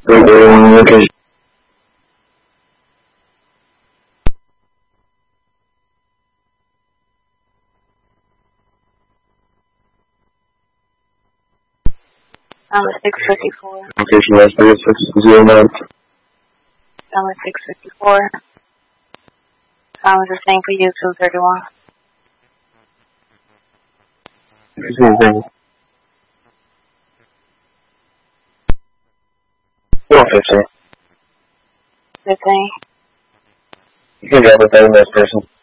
331 location. Number 654. Location Las Vegas 609. Number 654. Sounds the same for you, 231. Thank you. 115. 15. You can drop a 30 minutes person.